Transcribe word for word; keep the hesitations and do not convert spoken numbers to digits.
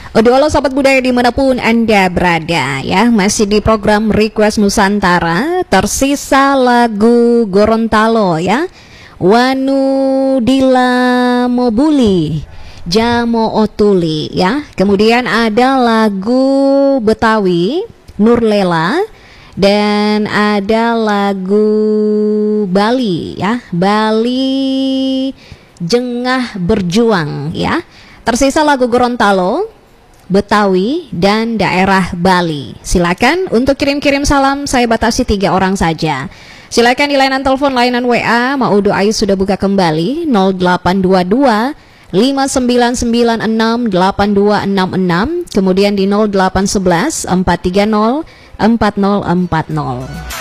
Odo halo sahabat budaya dimanapun Anda berada ya. Masih di program Request Nusantara. Tersisa lagu Gorontalo ya, Wanu Dila Mobuli Jamo Otuli ya. Kemudian ada lagu Betawi Nurlela. Dan ada lagu Bali ya, Bali Jengah Berjuang ya. Tersisa lagu Gorontalo, Betawi, dan daerah Bali. Silakan untuk kirim-kirim salam, saya batasi tiga orang saja. Silakan di layanan telepon, layanan W A. Maudo Ayu sudah buka kembali nol delapan dua dua lima sembilan sembilan enam delapan dua enam enam, kemudian di nol delapan satu satu empat tiga nol empat nol empat nol.